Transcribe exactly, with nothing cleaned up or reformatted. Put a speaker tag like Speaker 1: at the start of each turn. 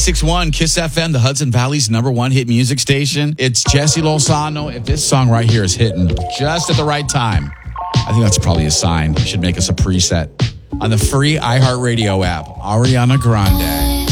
Speaker 1: ninety-six point one Kiss F M, the Hudson Valley's number one hit music station. It's Jesse Lozano. If this song right here is hitting just at the right time, I think that's probably a sign. You should make us a preset on the free iHeartRadio app. Ariana Grande.